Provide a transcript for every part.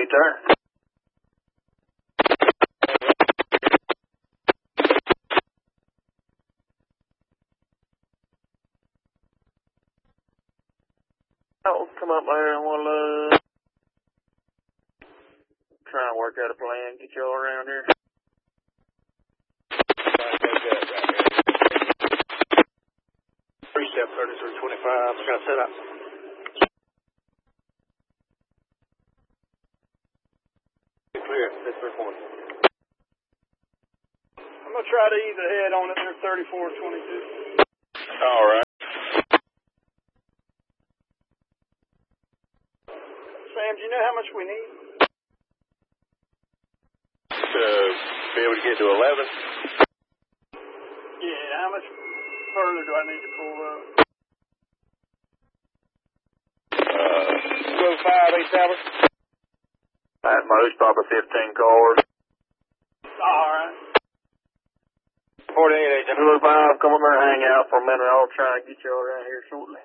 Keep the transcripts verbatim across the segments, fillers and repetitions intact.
there. Oh, come up there and we'll, uh, try and work out a plan, get y'all around here. Three step thirty-three twenty-five, just gonna set up. Clear, six three four. I'm gonna try to either head on it there, thirty-four twenty-two. All right. Sam, do you know how much we need? To be able to get to eleven? Yeah, how much further do I need to pull up? Uh, two oh five, eight Tower. At most, probably fifteen cars. All right. forty-eight, eight Tower. two oh five, come over and hang out for a minute. I'll try and get you all around here shortly.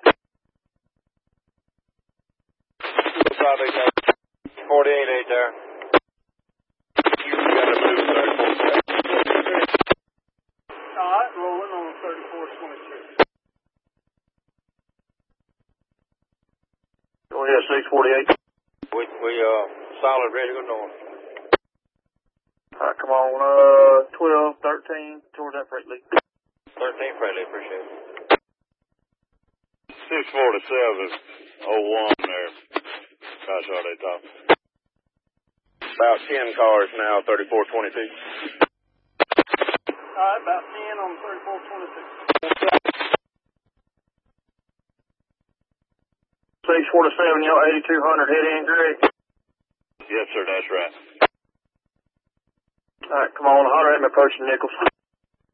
two oh five, eight Tower. forty-eight, eight Tower. You got to move thirty-four twenty-six. All right, rolling on thirty-four twenty-six. Go ahead, six forty-eight. We, we, uh, solid, ready to go north. All right, come on, uh, twelve, thirteen, towards that freight leak. thirteen freight leak, appreciate it. six forty-seven, oh one there. Gosh, are they top? About ten cars now, thirty-four twenty-two. All right, about ten on thirty-four twenty-six. six forty-seven, y'all, eighty-two hundred, head in, Greg. Yes, sir, that's right. All right, come on, holler at me, approaching Nichols.